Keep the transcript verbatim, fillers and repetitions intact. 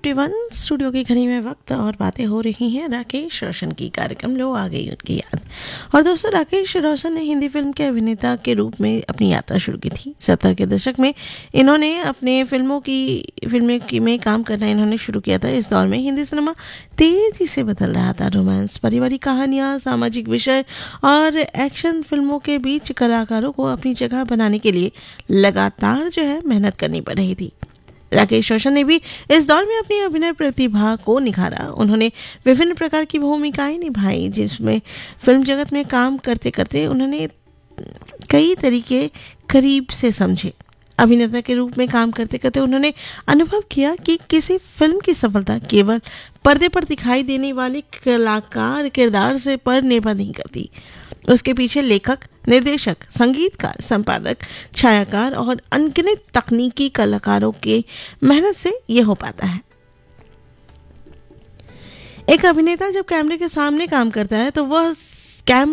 इक्कीस स्टूडियो की घड़ी में वक्त और बातें हो रही हैं राकेश रोशन की। कार्यक्रम लो आ गई उनकी याद। और दोस्तों, राकेश रोशन ने हिंदी फिल्म के अभिनेता के रूप में अपनी यात्रा शुरू की थी। सत्तर के दशक में इन्होंने अपने फिल्मों की फिल्में की में काम करना इन्होंने शुरू किया था। इस दौर में हिंदी सिनेमा तेजी से बदल रहा था। रोमांस, पारिवारिक कहानियाँ, सामाजिक विषय और एक्शन फिल्मों के बीच कलाकारों को अपनी जगह बनाने के लिए लगातार जो है मेहनत करनी पड़ रही थी। राकेश रोशन ने भी इस दौर में अपनी अभिनय प्रतिभा को निखारा। उन्होंने विभिन्न प्रकार की भूमिकाएं निभाई, जिसमें फिल्म जगत में काम करते करते उन्होंने कई तरीके करीब से समझे। अभिनेता के रूप में काम करते करते उन्होंने अनुभव किया कि किसी फिल्म की सफलता केवल पर्दे पर दिखाई देने वाले कलाकार किरदार से पर निर्भर नहीं करती। उसके पीछे लेखक, निर्देशक, संगीतकार, संपादक, छायाकार और अनगिनत तकनीकी कलाकारों के मेहनत से यह हो पाता है। एक अभिनेता जब कैमरे के सामने काम करता है तो वह कैम